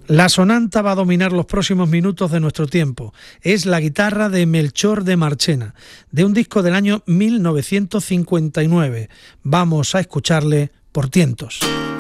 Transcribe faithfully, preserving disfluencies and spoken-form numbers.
La sonanta va a dominar los próximos minutos de nuestro tiempo. Es la guitarra de Melchor de Marchena, de un disco del año mil novecientos cincuenta y nueve. Vamos a escucharle por tientos.